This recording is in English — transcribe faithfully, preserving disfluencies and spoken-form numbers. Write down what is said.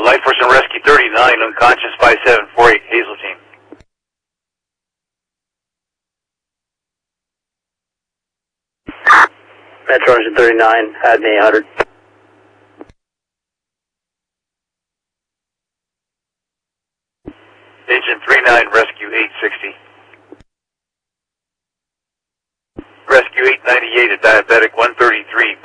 Life Force and Rescue thirty-nine, unconscious five seven four eight, Hazel team. Metro Engine thirty-nine, add me eight hundred. Agent thirty-nine, Rescue eight sixty. Rescue eight ninety-eight, a diabetic one thirty-three,